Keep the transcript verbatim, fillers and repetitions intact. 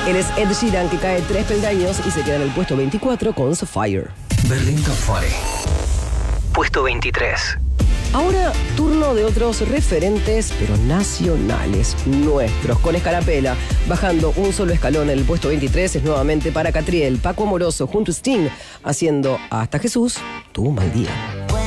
Él es Ed Sheeran, que cae tres peldaños y se queda en el puesto veinticuatro con Sapphire. Berlín Top veinte. Puesto veintitrés. Ahora, turno de otros referentes, pero nacionales, nuestros, con Escarapela. Bajando un solo escalón en el puesto veintitrés es nuevamente para Catriel, Paco Amoroso junto a Sting, haciendo Hasta Jesús, tuvo un mal día.